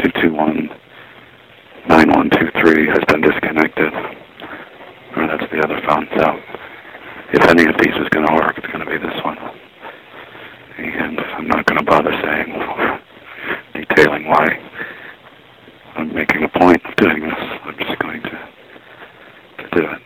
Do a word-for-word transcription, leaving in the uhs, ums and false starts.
two two one, nine one two three has been disconnected. Or that's the other phone. So if any of these is going to work, it's going to be this one. And I'm not going to bother saying, detailing why I'm making a point of doing this. I'm just going to, to do it.